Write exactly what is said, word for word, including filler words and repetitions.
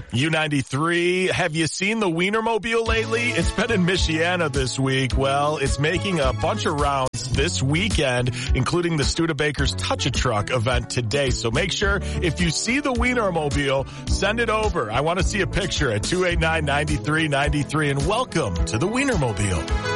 U ninety-three, have you seen the Wienermobile lately? It's been in Michiana this week. Well, it's making a bunch of rounds this weekend, including the Studebaker's Touch-A-Truck event today. So make sure if you see the Wienermobile, send it over. I want to see a picture at two eight nine, nine three nine three, and welcome to the Wienermobile.